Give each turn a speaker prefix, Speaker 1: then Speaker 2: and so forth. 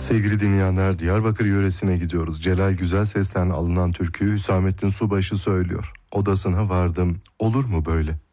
Speaker 1: Sevgili dinleyenler, Diyarbakır yöresine gidiyoruz. Celal Güzel Ses'ten alınan türküyü Hüsamettin Subaşı söylüyor. Odasına vardım, olur mu böyle?